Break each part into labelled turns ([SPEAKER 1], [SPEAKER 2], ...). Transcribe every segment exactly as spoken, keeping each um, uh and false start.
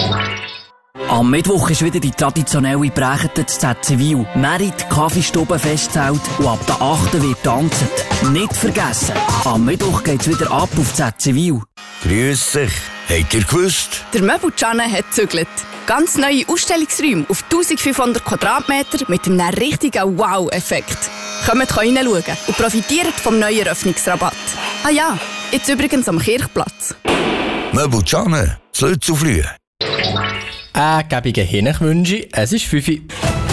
[SPEAKER 1] Am Mittwoch ist wieder die traditionelle Brächete zu Z Zivil. Merit, Kaffeestube, Festzelt und ab der achten wird tanzt. Nicht vergessen, am Mittwoch geht's wieder ab auf Z Zivil.
[SPEAKER 2] Grüß dich. Habt ihr gewusst?
[SPEAKER 3] Der Möbelcanne hat gezügelt. Ganz neue Ausstellungsräume auf eintausendfünfhundert Quadratmeter mit einem richtigen Wow-Effekt. Kommt reinschauen und profitiert vom neuen Eröffnungsrabatt. Ah ja, jetzt übrigens am Kirchplatz.
[SPEAKER 2] Möbelcanne, Lützelflühe.
[SPEAKER 4] Äh, gebige Hinwünsche. Es ist fünf Uhr.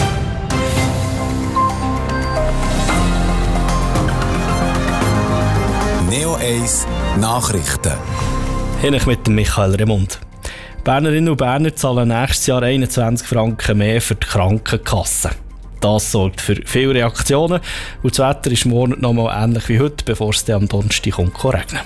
[SPEAKER 5] Neo eins Nachrichten.
[SPEAKER 6] Hinweg mit dem Michael Remund. Bernerinnen und Berner zahlen nächstes Jahr einundzwanzig Franken mehr für die Krankenkasse. Das sorgt für viele Reaktionen und das Wetter ist morgen noch mal ähnlich wie heute, bevor es dann am Donnerstag kommt regnen.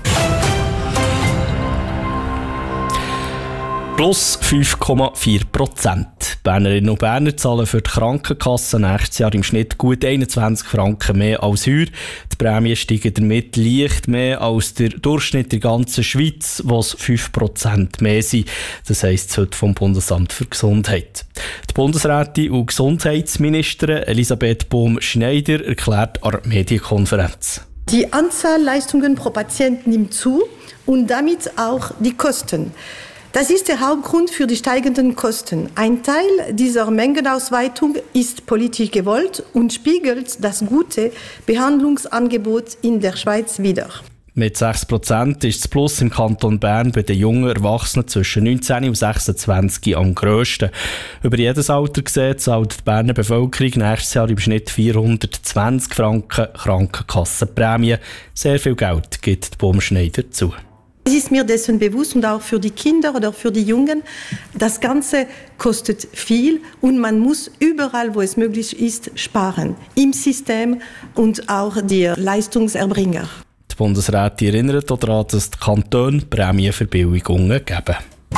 [SPEAKER 6] Plus fünf Komma vier Prozent. Bernerinnen und Berner zahlen für die Krankenkasse nächstes Jahr im Schnitt gut einundzwanzig Franken mehr als heuer. Die Prämien steigen damit leicht mehr als der Durchschnitt der ganzen Schweiz, was fünf Prozent mehr sind. Das heisst es heute vom Bundesamt für Gesundheit. Die Bundesrätin und Gesundheitsministerin Elisabeth Bohm-Schneider erklärt an der Medienkonferenz.
[SPEAKER 7] Die Anzahl Leistungen pro Patient nimmt zu und damit auch die Kosten. Das ist der Hauptgrund für die steigenden Kosten. Ein Teil dieser Mengenausweitung ist politisch gewollt und spiegelt das gute Behandlungsangebot in der Schweiz wider.
[SPEAKER 6] Mit sechs Prozent ist das Plus im Kanton Bern bei den jungen Erwachsenen zwischen neunzehn und sechsundzwanzig am grössten. Über jedes Alter gesehen zahlt die Berner Bevölkerung nächstes Jahr im Schnitt vierhundertzwanzig Franken Krankenkassenprämie. Sehr viel Geld gibt die Bohm-Schneider zu.
[SPEAKER 7] Es ist mir dessen bewusst und auch für die Kinder oder für die Jungen, das Ganze kostet viel und man muss überall, wo es möglich ist, sparen. Im System und auch die Leistungserbringer.
[SPEAKER 6] Die Bundesrätin erinnert daran, dass die Kantone Prämienverbilligungen geben.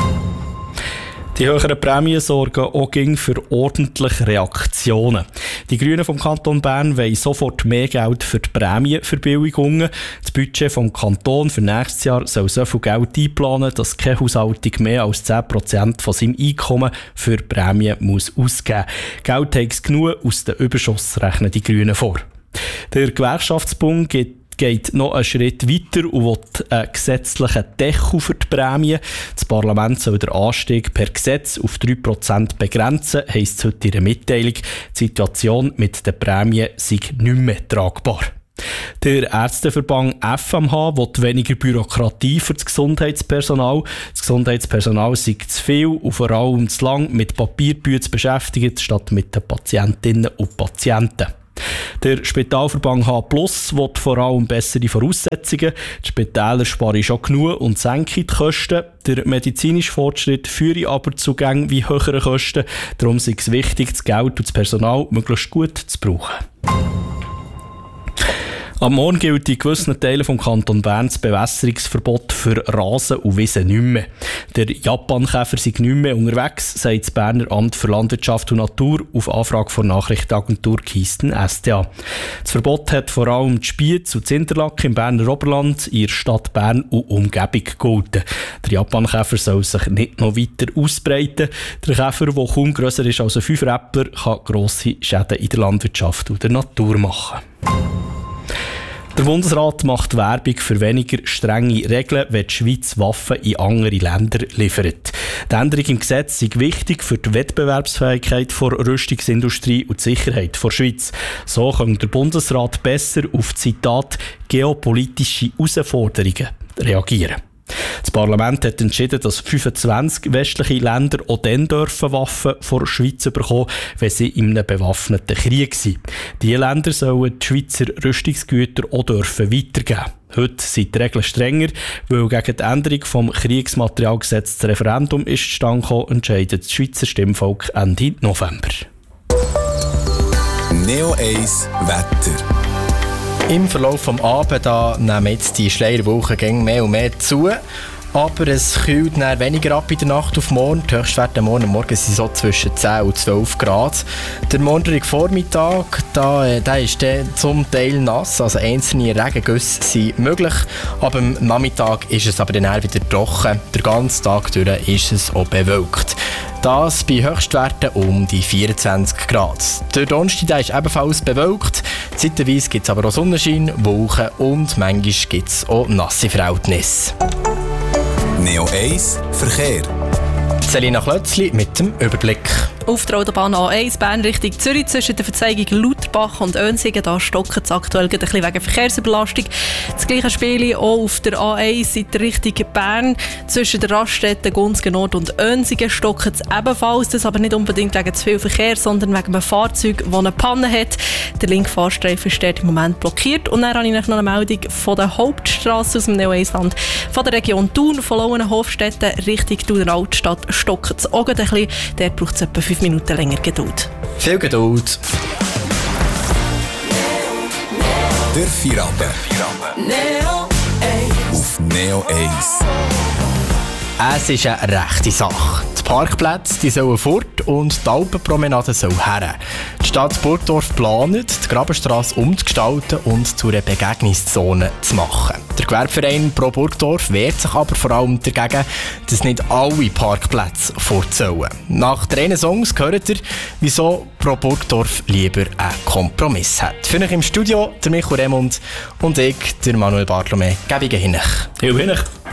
[SPEAKER 6] Die höheren Prämien sorgen auch für ordentliche Reaktionen. Die Grünen vom Kanton Bern wollen sofort mehr Geld für die Prämienverbilligungen. Das Budget vom Kanton für nächstes Jahr soll so viel Geld einplanen, dass keine Haushaltung mehr als zehn Prozent von seinem Einkommen für Prämien muss ausgeben muss. Geld hat es genug, aus dem Überschuss rechnen die Grünen vor. Der Gewerkschaftsbund gibt geht noch einen Schritt weiter und will einen gesetzlichen Deckel für die Prämie. Das Parlament soll den Anstieg per Gesetz auf drei Prozent begrenzen, heisst es heute in der Mitteilung. Die Situation mit den Prämien sei nicht mehr tragbar. Der Ärzteverband F M H will weniger Bürokratie für das Gesundheitspersonal. Das Gesundheitspersonal sei zu viel und vor allem zu lang mit Papierbüchern beschäftigt, statt mit den Patientinnen und Patienten. Der Spitalverband H plus will vor allem bessere Voraussetzungen. Die Spitäler sparen schon genug und senken die Kosten. Der medizinische Fortschritt führe aber zu Gängen wie höheren Kosten. Darum ist es wichtig, das Geld und das Personal möglichst gut zu brauchen. Am Morgen gilt in gewissen Teilen des Kanton Bern das Bewässerungsverbot für Rasen und Wiesen nicht mehr. Der Japankäfer sei nicht mehr unterwegs, sagt das Berner Amt für Landwirtschaft und Natur auf Anfrage von Nachrichtenagentur Kisten S D A. Das Verbot hat vor allem die Spiez und das Interlaken im Berner Oberland, in der Stadt Bern und Umgebung gegolten. Der Japankäfer soll sich nicht noch weiter ausbreiten. Der Käfer, der kaum grösser ist als ein Fünfräppler, kann grosse Schäden in der Landwirtschaft und der Natur machen. Der Bundesrat macht Werbung für weniger strenge Regeln, wenn die Schweiz Waffen in andere Länder liefert. Die Änderung im Gesetz ist wichtig für die Wettbewerbsfähigkeit der Rüstungsindustrie und die Sicherheit der Schweiz. So kann der Bundesrat besser auf, Zitat, geopolitische Herausforderungen reagieren. Das Parlament hat entschieden, dass fünfundzwanzig westliche Länder auch dann dürfen Waffen von der Schweiz bekommen, wenn sie in einem bewaffneten Krieg sind. Diese Länder sollen die Schweizer Rüstungsgüter auch dürfen weitergeben. Heute sind die Regeln strenger, weil gegen die Änderung des Kriegsmaterialgesetzes das Referendum ist zustande gekommen, entscheidet das Schweizer Stimmvolk Ende November.
[SPEAKER 5] Neo eins Wetter.
[SPEAKER 4] Im Verlauf des Abends da nehmen jetzt die Schleierwolken mehr und mehr zu. aber es kühlt dann weniger ab in der Nacht auf morgen. Die Höchstwerte morgen Morgen sind so zwischen zehn und zwölf Grad. Der morgige Vormittag, da, äh, der ist dann zum Teil nass, also einzelne Regengüsse sind möglich. Aber am Nachmittag ist es aber dann wieder trocken. Den ganzen Tag durch ist es auch bewölkt. Das bei Höchstwerten um die vierundzwanzig Grad. Der Donnerstag der ist ebenfalls bewölkt. Zeitweise gibt es aber auch Sonnenschein, Wolken und manchmal gibt es auch nasse Verhältnisse.
[SPEAKER 5] Neo eins Verkehr.
[SPEAKER 4] Selina Klötzli mit dem Überblick.
[SPEAKER 8] Auf der Autobahn A eins Bern Richtung Zürich zwischen der Verzeigung Lauterbach und Önsingen, da stocken es aktuell ein bisschen wegen Verkehrsüberlastung. Das gleiche Spiel auch auf der A eins in der Richtung Bern zwischen der Raststätte Gunzgen Nord und Önsingen stocken es ebenfalls. Das aber nicht unbedingt wegen zu viel Verkehr, sondern wegen einem Fahrzeug, das eine Panne hat. Der linke Fahrstreifen ist dort im Moment blockiert. Und dann habe ich noch eine Meldung von der Hauptstrasse aus dem Neo eins Land. Von der Region Thun, von Lauenen-Hofstetten Richtung Thuner Altstadt stocken es auch ein bisschen. Dort braucht es etwa fünf Minuten länger Geduld.
[SPEAKER 4] Viel Geduld.
[SPEAKER 5] Der Feierabend.
[SPEAKER 9] Neo eins.
[SPEAKER 5] Auf Neo eins.
[SPEAKER 4] Es ist eine rechte Sache. Die Parkplätze die sollen fort und die Alpenpromenade soll her. Die Stadt Burgdorf plant, die Grabenstrasse umzugestalten und zu einer Begegnungszone zu machen. Der Gewerbeverein Pro Burgdorf wehrt sich aber vor allem dagegen, dass nicht alle Parkplätze fort sollen. Nach drei Songs hört ihr, wieso Pro Burgdorf lieber einen Kompromiss hat. Für euch im Studio der Michael Remund und ich, der Manuel Bartlome. Gebige Hinnach.
[SPEAKER 6] Heel weinig.